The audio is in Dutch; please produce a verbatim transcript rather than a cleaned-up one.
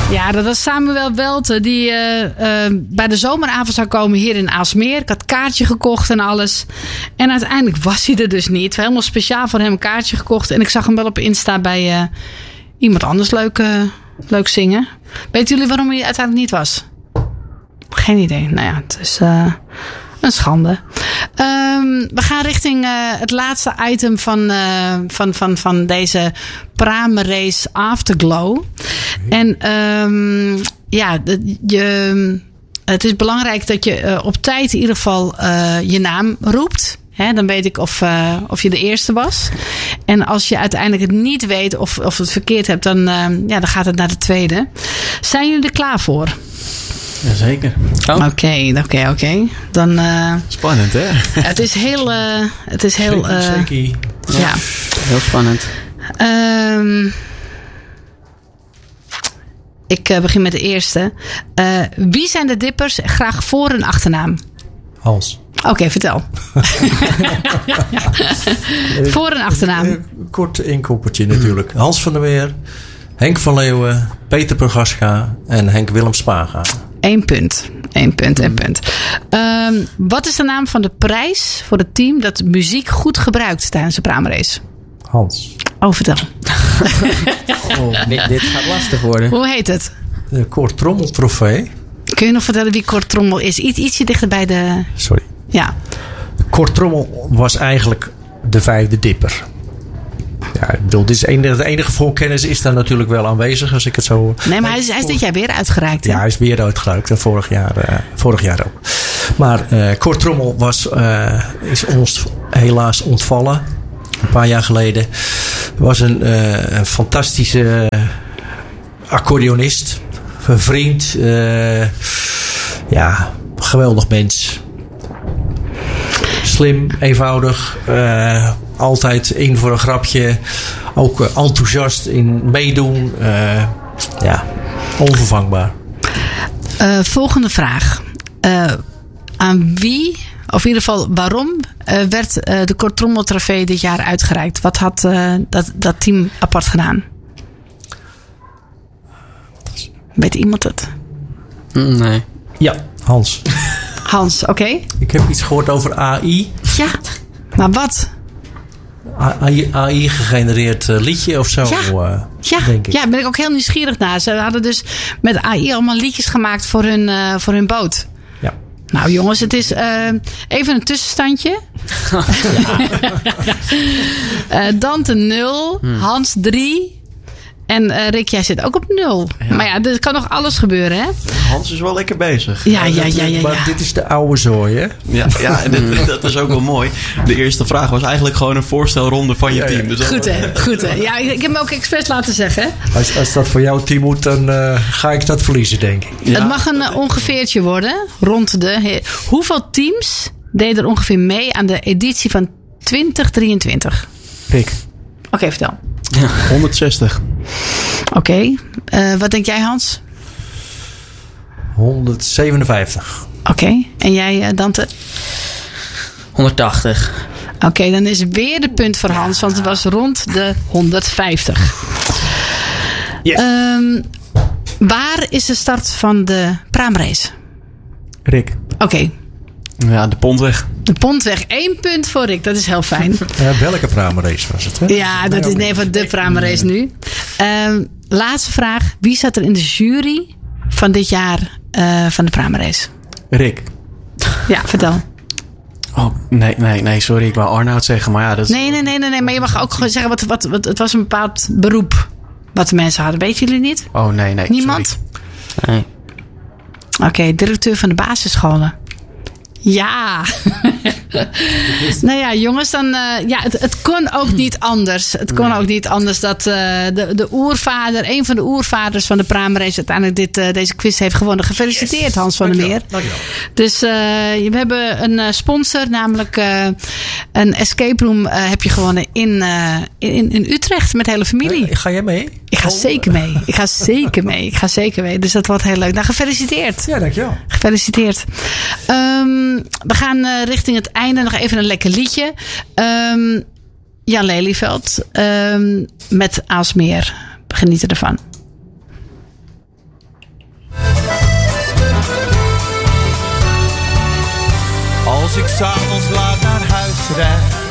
Ja, dat was Samuel Welte die uh, uh, bij de zomeravond zou komen hier in Aalsmeer. Ik had kaartje gekocht en alles. En uiteindelijk was hij er dus niet. We hebben helemaal speciaal voor hem een kaartje gekocht. En ik zag hem wel op Insta bij uh, iemand anders leuk, uh, leuk zingen. Weten jullie waarom hij uiteindelijk niet was? Geen idee. Nou ja, het is uh, een schande. Um, we gaan richting uh, het laatste item van, uh, van, van, van deze Pramerace Afterglow. En um, ja, je, het is belangrijk dat je uh, op tijd in ieder geval uh, je naam roept. He, dan weet ik of, uh, of je de eerste was. En als je uiteindelijk het niet weet of, of het verkeerd hebt, dan, uh, ja, dan gaat het naar de tweede. Zijn jullie er klaar voor? Jazeker. Oké, oké, oké. Dan. Uh, spannend, hè? Het is heel. Uh, het is heel. Uh, shaky. Ja. ja. Heel spannend. Um, ik uh, begin met de eerste. Uh, wie zijn de dippers graag voor- en achternaam? Hans. Oké, okay, vertel. Voor- en achternaam. Kort inkoppertje natuurlijk. Hans van der Weer, Henk van Leeuwen, Peter Progaska en Henk Willem Spaga. Eén punt. Eén punt, één punt. Um, wat is de naam van de prijs voor het team dat muziek goed gebruikt tijdens de Pramerace? Hans. Oh, vertel. oh, dit, dit gaat lastig worden. Hoe heet het? De Cor Trommel trofee. Kun je nog vertellen wie Cor Trommel is? Iets, ietsje dichter bij de... Sorry. Ja. Cor Trommel was eigenlijk de vijfde dipper. Ja, ik bedoel, dit is enige, de enige voorkennis is daar natuurlijk wel aanwezig, als ik het zo... Nee, maar hij is, hij is dit jaar weer uitgereikt. Hè? Ja, hij is weer uitgereikt. En vorig jaar, uh, vorig jaar ook. Maar uh, Cor Trommel was, uh, is ons helaas ontvallen. Een paar jaar geleden. Was een, uh, een fantastische uh, accordeonist. Een vriend. Uh, ja, geweldig mens. Slim, eenvoudig. Uh, altijd in voor een grapje. Ook uh, enthousiast in meedoen. Uh, ja, onvervangbaar. Uh, volgende vraag. Uh, aan wie, of in ieder geval waarom, uh, werd uh, de Cor Trommel trofee dit jaar uitgereikt? Wat had uh, dat, dat team apart gedaan? Weet iemand het? Nee. Ja, Hans. Hans, oké. Okay. Ik heb iets gehoord over A I. Ja, maar wat? A I, A I gegenereerd uh, liedje of zo, ja. Uh, ja. denk ik. Ja, ben ik ook heel nieuwsgierig naar. Ze hadden dus met A I allemaal liedjes gemaakt voor hun, uh, voor hun boot. Ja. Nou jongens, het is uh, even een tussenstandje. uh, Dante nul, hmm. Hans drie. En uh, Rick, jij zit ook op nul. Ja. Maar ja, er kan nog alles gebeuren, hè? Hans is wel lekker bezig. Ja, ja, ja, ja. Maar ja. dit is de oude zooi, hè? Ja, ja en dit, dat is ook wel mooi. De eerste vraag was eigenlijk gewoon een voorstelronde van je ja, team. Ja. Dus goed, hè? Goed, hè? Ja, ik heb me ook expres laten zeggen. Als, als dat voor jouw team moet, dan uh, ga ik dat verliezen, denk ik. Ja, het mag een uh, ongeveertje worden. Rond de... He, hoeveel teams deden er ongeveer mee aan de editie van twintig drieëntwintig? Rick. Oké, okay, vertel. Ja, honderdzestig. Oké. Okay. Uh, wat denk jij, Hans? honderdzevenenvijftig. Oké. Okay. En jij, uh, Dante? honderdtachtig. Oké, okay, dan is weer de punt voor Hans, want het was rond de honderdvijftig. Yes. Um, waar is de start van de Pramerace? Rick. Oké. Okay. Ja, de Pontweg. De Pontweg. Eén punt voor Rick. Dat is heel fijn. Ja, welke Pramerace was het? Hè? Ja, dat is nee, van de Pramerace nu. Um, laatste vraag. Wie zat er in de jury van dit jaar uh, van de Pramerace? Rick. Ja, vertel. Oh, nee, nee, nee. Sorry. Ik wou Arnoud zeggen, maar ja, dat is... Nee, nee, nee, nee, nee. Maar je mag ook gewoon zeggen, wat, wat, wat, het was een bepaald beroep wat de mensen hadden. Weten jullie niet? Oh, nee, nee. Niemand? Nee. Oké, okay, directeur van de basisscholen. Ja. Nou ja, jongens, dan, uh, ja, het, het kon ook niet anders. Het kon nee. ook niet anders dat uh, de, de oervader, een van de oervaders van de Pramerace uiteindelijk dit, uh, deze quiz heeft gewonnen. Gefeliciteerd, yes. Hans van der Meer. Dankjewel. Dus uh, we hebben een uh, sponsor, namelijk uh, een escape room uh, heb je gewonnen in, uh, in, in Utrecht met de hele familie. Hey, ga jij mee? Ik ga oh. zeker mee. Ik ga zeker mee. Ik ga zeker mee. Dus dat wordt heel leuk. Nou, gefeliciteerd. Ja, dankjewel. Gefeliciteerd. Um, we gaan uh, richting het einde. Nog even een lekker liedje. Um, Jan Lelyveld um, met Aalsmeer. Genieten ervan. Als ik s'avonds laat naar huis rijd